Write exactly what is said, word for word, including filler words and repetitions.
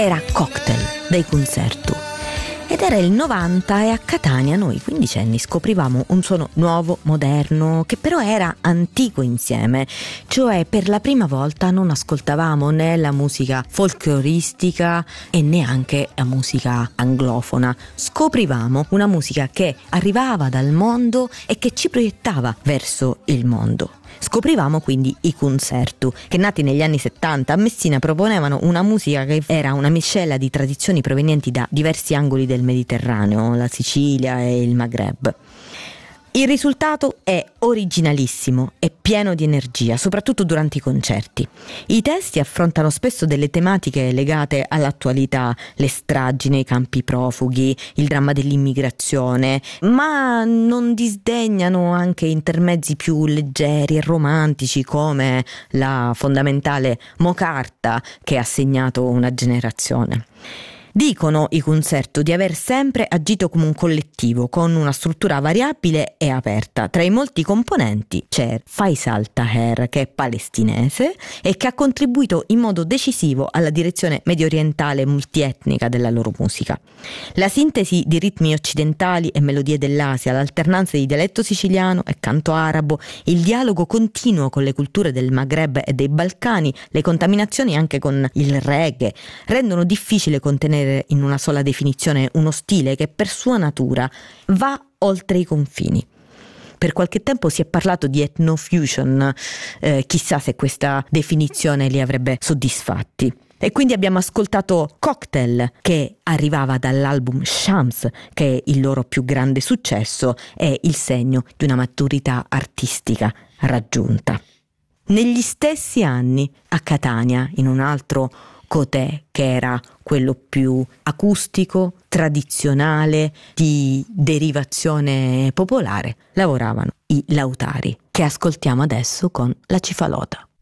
era Cocktail dei Concerto. Ed era il novanta e a Catania noi quindicenni scoprivamo un suono nuovo, moderno, che però era antico insieme. Cioè per la prima volta non ascoltavamo né la musica folcloristica e neanche la musica anglofona. Scoprivamo una musica che arrivava dal mondo e che ci proiettava verso il mondo. Scoprivamo quindi i Concerto, che nati negli anni settanta a Messina proponevano una musica che era una miscela di tradizioni provenienti da diversi angoli del Mediterraneo, la Sicilia e il Maghreb. Il risultato è originalissimo e pieno di energia, soprattutto durante i concerti. I testi affrontano spesso delle tematiche legate all'attualità, le stragi, i campi profughi, il dramma dell'immigrazione, ma non disdegnano anche intermezzi più leggeri e romantici come la fondamentale Mocarta che ha segnato una generazione. Dicono i Concerto di aver sempre agito come un collettivo, con una struttura variabile e aperta. Tra i molti componenti c'è Faisal Taher, che è palestinese e che ha contribuito in modo decisivo alla direzione mediorientale multietnica della loro musica. La sintesi di ritmi occidentali e melodie dell'Asia, l'alternanza di dialetto siciliano e canto arabo, il dialogo continuo con le culture del Maghreb e dei Balcani, le contaminazioni anche con il reggae, rendono difficile contenere in una sola definizione uno stile che per sua natura va oltre i confini. Per qualche tempo si è parlato di ethnofusion, eh, chissà se questa definizione li avrebbe soddisfatti. E quindi abbiamo ascoltato Cocktail, che arrivava dall'album Shams, che è il loro più grande successo e il segno di una maturità artistica raggiunta. Negli stessi anni, a Catania, in un altro Cotè, che era quello più acustico, tradizionale, di derivazione popolare, lavoravano i Lautari, che ascoltiamo adesso con La Cifalota.